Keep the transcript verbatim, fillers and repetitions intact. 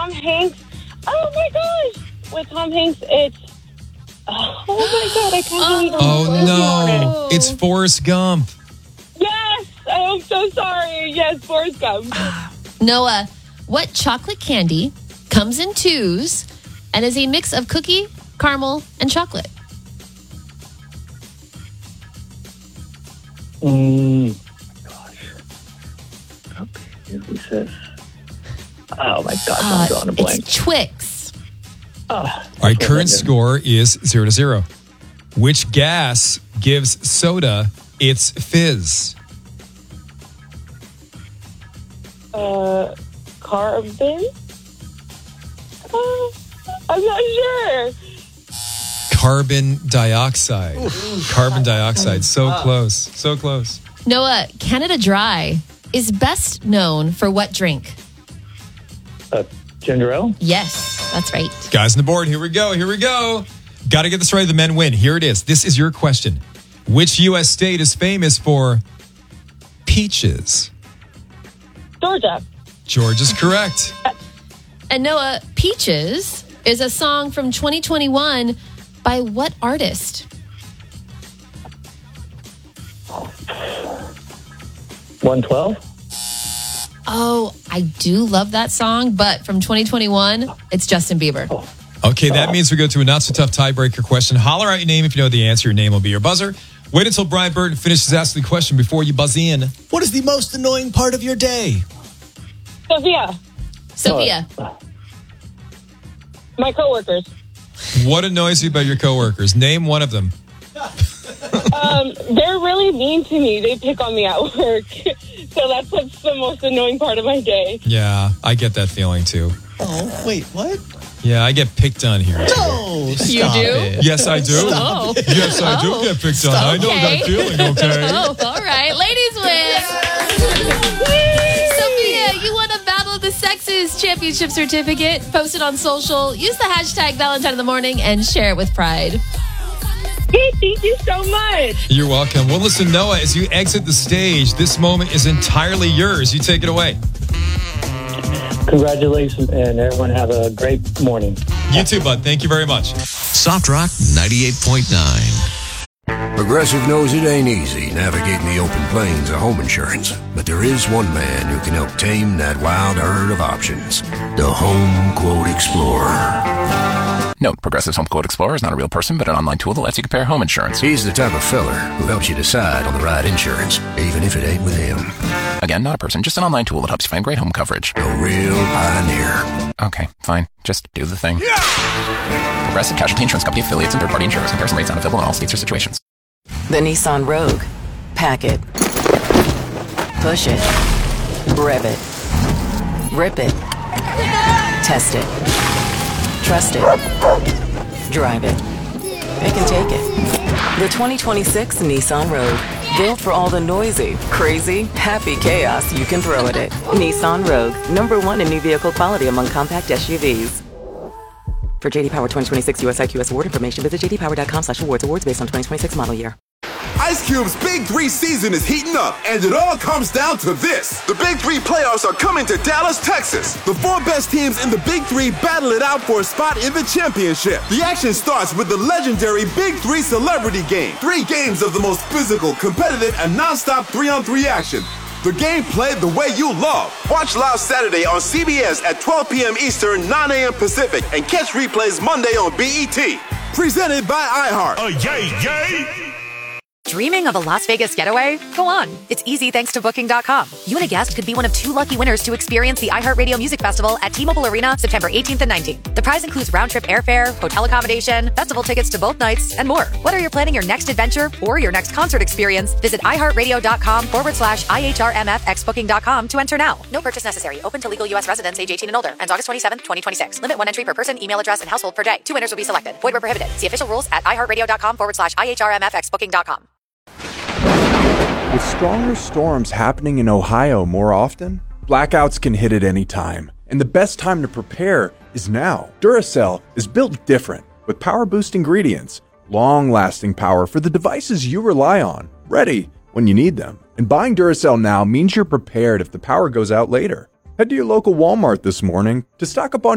Tom Hanks. Oh my gosh. With Tom Hanks, it's... Oh my God, I can't believe I'm Oh blanking on no, it's Forrest Gump. it. Yes, I'm so sorry. Yes, Forrest Gump. Noah, what chocolate candy comes in twos and is a mix of cookie, caramel, and chocolate? Mm, gosh. Okay, who says? Oh my gosh, I'm Uh, drawing a blank. it's Twix. Oh, All right, okay, current then. score is zero to zero. Which gas gives soda its fizz? Uh, carbon? Uh, I'm not sure. Carbon dioxide. Carbon dioxide. So close. So close. Noah, Canada Dry is best known for what drink? Uh, ginger ale? Yes, that's right. Guys on the board, here we go. Here we go. Got to get this right. The men win. Here it is. This is your question. Which U S state is famous for peaches? Georgia. Georgia's correct. And Noah, Peaches is a song from twenty twenty-one by what artist? one twelve? Oh, I do love that song, but from twenty twenty-one, it's Justin Bieber. Okay, that means we go to a not-so-tough tiebreaker question. Holler out your name if you know the answer. Your name will be your buzzer. Wait until Brian Burton finishes asking the question before you buzz in. What is the most annoying part of your day? Sophia. Sophia. My coworkers. What annoys you about your coworkers? Name one of them. Um, they're really mean to me. They pick on me at work. So that's what's the most annoying part of my day. Yeah, I get that feeling too. Oh, wait, what? Yeah, I get picked on here. Too. No, You stop do? it. Yes, I do. Oh. Yes, I Oh. do get picked on. I know Okay. that feeling, okay? Oh, all right. Ladies win. Sophia, you won a Battle of the Sexes championship certificate. Post it on social. Use the hashtag Valentine in the Morning and share it with pride. Hey, thank you so much. You're welcome. Well, listen, Noah, as you exit the stage, this moment is entirely yours. You take it away. Congratulations, and everyone have a great morning. You too, bud. Thank you very much. Soft Rock ninety-eight point nine. Progressive knows it ain't easy navigating the open plains of home insurance, but there is one man who can help tame that wild herd of options. The Home Quote Explorer. Note, Progressive's Home Quote Explorer is not a real person, but an online tool that lets you compare home insurance. He's the type of feller who helps you decide on the right insurance, even if it ain't with him. Again, not a person, just an online tool that helps you find great home coverage. A real pioneer. Okay, fine. Just do the thing. Yeah! Progressive Casualty Insurance Company affiliates and third-party insurers. Comparison rates not available in all states or situations. The Nissan Rogue. Pack it. Push it. Rev it. Rip it. Test it. Trust it. Drive it. It can take it. The twenty twenty-six Nissan Rogue. Built for all the noisy, crazy, happy chaos you can throw at it. Nissan Rogue. Number one in new vehicle quality among compact S U Vs. For J D Power twenty twenty-six U S I Q S award information, visit j d power dot com slash awards. Awards based on twenty twenty-six model year. Ice Cube's Big Three season is heating up, and it all comes down to this. The Big Three playoffs are coming to Dallas, Texas. The four best teams in the Big Three battle it out for a spot in the championship. The action starts with the legendary Big Three Celebrity Game. Three games of the most physical, competitive, and non-stop three-on-three action. The game played the way you love. Watch live Saturday on C B S at twelve p.m. Eastern, nine a.m. Pacific, and catch replays Monday on B E T. Presented by iHeart. Oh, yay, yay! Dreaming of a Las Vegas getaway? Go on. It's easy thanks to Booking dot com. You and a guest could be one of two lucky winners to experience the iHeartRadio Music Festival at T-Mobile Arena September eighteenth and nineteenth. The prize includes round-trip airfare, hotel accommodation, festival tickets to both nights, and more. Whether you're planning your next adventure or your next concert experience, visit iHeartRadio.com forward slash IHRMFX Booking dot com to enter now. No purchase necessary. Open to legal U S residents age eighteen and older. Ends August twenty-seventh, twenty twenty-six. Limit one entry per person, email address, and household per day. Two winners will be selected. Void where prohibited. See official rules at iHeartRadio.com forward slash IHRMFX Booking dot com. With stronger storms happening in Ohio more often, blackouts can hit at any time, and the best time to prepare is now. Duracell is built different, with power-boost ingredients, long-lasting power for the devices you rely on, ready when you need them. And buying Duracell now means you're prepared if the power goes out later. Head to your local Walmart this morning to stock up on